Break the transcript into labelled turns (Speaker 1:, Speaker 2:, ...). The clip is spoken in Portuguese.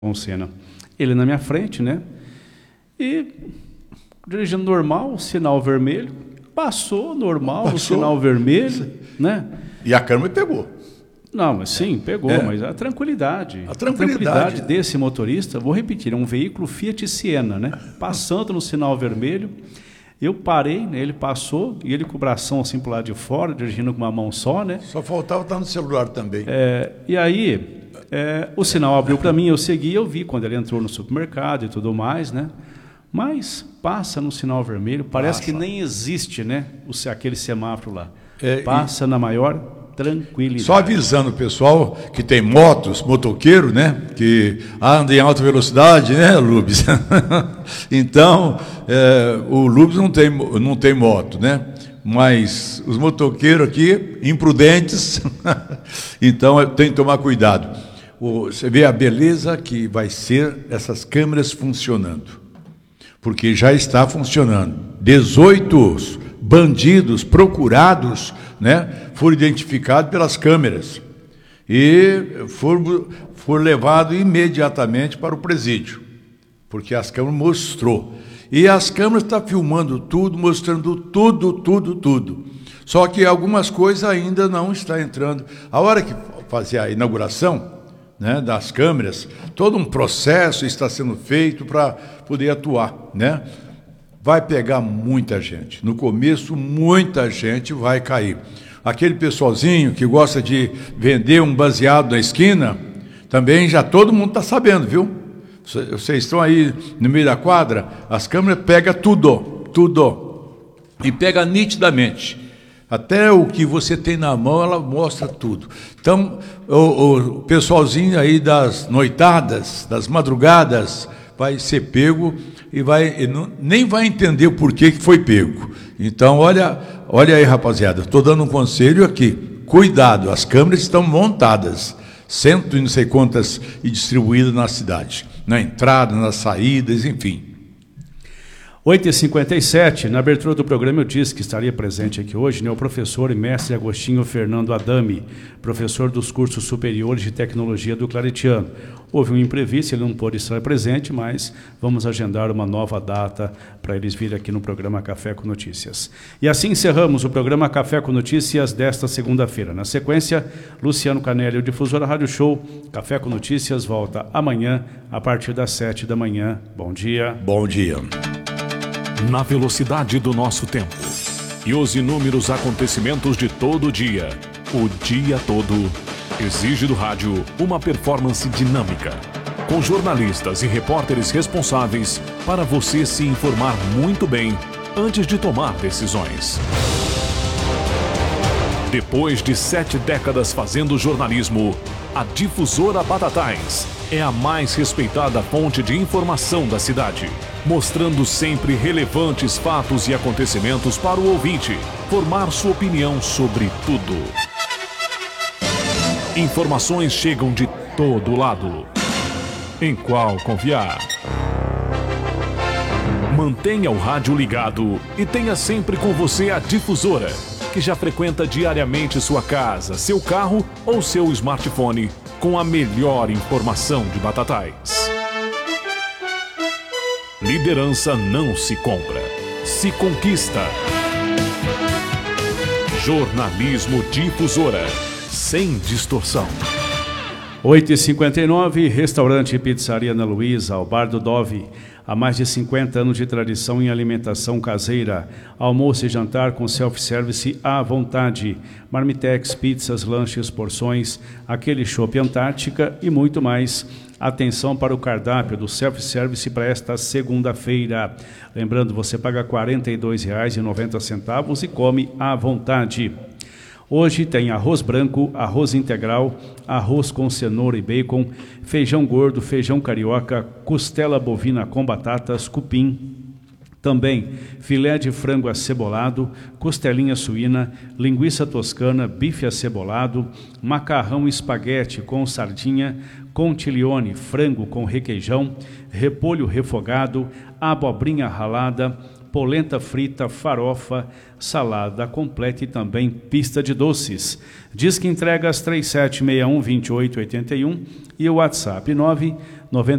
Speaker 1: Senna. Ele na minha frente, né? E dirigindo normal, sinal vermelho, passou normal, no sinal vermelho, né?
Speaker 2: E a câmera pegou.
Speaker 1: Não, mas sim, pegou, mas a tranquilidade desse motorista, vou repetir, é um veículo Fiat Siena, né? Passando no sinal vermelho, eu parei, né? Ele passou, e ele com o bração assim pro lado de fora, dirigindo com uma mão só, né?
Speaker 2: Só faltava estar no celular também.
Speaker 1: E aí, o sinal abriu para mim, eu segui, eu vi quando ele entrou no supermercado e tudo mais, né? Mas passa no sinal vermelho, parece que nem existe, né? Aquele semáforo lá. Passa na maior tranquilidade.
Speaker 2: Só avisando o pessoal que tem motoqueiro, né? Que anda em alta velocidade, né, Lubes? Então, o Lubes não tem moto, né? Mas os motoqueiros aqui, imprudentes, então tem que tomar cuidado. Você vê a beleza que vai ser essas câmeras funcionando. Porque já está funcionando. 18 bandidos procurados, né, foram identificados pelas câmeras e foram levados imediatamente para o presídio, porque as câmeras mostrou. E as câmeras estão filmando tudo, mostrando tudo. Só que algumas coisas ainda não estão entrando. A hora que fazer a inauguração, né, das câmeras, todo um processo está sendo feito para poder atuar, né? Vai pegar muita gente. No começo, muita gente vai cair. Aquele pessoalzinho que gosta de vender um baseado na esquina, também já todo mundo está sabendo, viu? Vocês estão aí no meio da quadra, as câmeras pegam tudo. E pega nitidamente. Até o que você tem na mão, ela mostra tudo. Então, o pessoalzinho aí das noitadas, das madrugadas, vai ser pego e nem vai entender o porquê que foi pego. Então, olha aí, rapaziada, estou dando um conselho aqui. Cuidado, as câmeras estão montadas, cento e não sei quantas e distribuídas na cidade. Na entrada, nas saídas, enfim.
Speaker 1: 8h57, na abertura do programa eu disse que estaria presente aqui hoje, né, o professor e mestre Agostinho Fernando Adami, professor dos cursos superiores de tecnologia do Claretiano. Houve um imprevisto, ele não pôde estar presente, mas vamos agendar uma nova data para eles virem aqui no programa Café com Notícias. E assim encerramos o programa Café com Notícias desta segunda-feira. Na sequência, Luciano Canelli, o Difusora Rádio Show. Café com Notícias volta amanhã, a partir das 7 da manhã. Bom dia.
Speaker 2: Bom dia.
Speaker 3: Na velocidade do nosso tempo e os inúmeros acontecimentos de todo o dia, o dia todo, exige do rádio uma performance dinâmica, com jornalistas e repórteres responsáveis para você se informar muito bem antes de tomar decisões. Depois de 7 décadas fazendo jornalismo, a Difusora Batatais é a mais respeitada fonte de informação da cidade, mostrando sempre relevantes fatos e acontecimentos para o ouvinte formar sua opinião sobre tudo. Informações chegam de todo lado. Em qual confiar? Mantenha o rádio ligado e tenha sempre com você a Difusora, que já frequenta diariamente sua casa, seu carro ou seu smartphone com a melhor informação de Batatais. Liderança não se compra, se conquista. Jornalismo Difusora, sem distorção.
Speaker 1: 8h59, restaurante e pizzaria Ana Luísa, ao Bar do Dove. Há mais de 50 anos de tradição em alimentação caseira. Almoço e jantar com self-service à vontade. Marmitex, pizzas, lanches, porções, aquele chopp Antártica e muito mais. Atenção para o cardápio do self-service para esta segunda-feira. Lembrando, você paga R$ 42,90 e come à vontade. Hoje tem arroz branco, arroz integral, arroz com cenoura e bacon, feijão gordo, feijão carioca, costela bovina com batatas, cupim. Também filé de frango acebolado, costelinha suína, linguiça toscana, bife acebolado, macarrão espaguete com sardinha, contiglione, frango com requeijão, repolho refogado, abobrinha ralada, polenta frita, farofa, salada completa e também pista de doces. Disque entregas 3761-2881 e o WhatsApp 9